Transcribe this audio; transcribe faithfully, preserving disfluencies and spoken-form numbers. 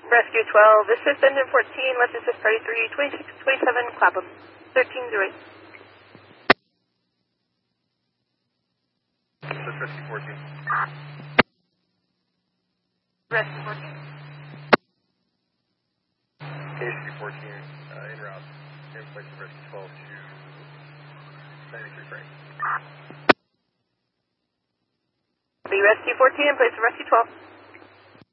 Rescue twelve, assist engine fourteen, let's assist party three, twenty-six twenty-seven, Clapham, thirteen zero eight. Assist Rescue fourteen. Rescue fourteen. K C fourteen, uh, en route. In place of Rescue twelve to ninety-three Frank. The Rescue fourteen in place of Rescue twelve.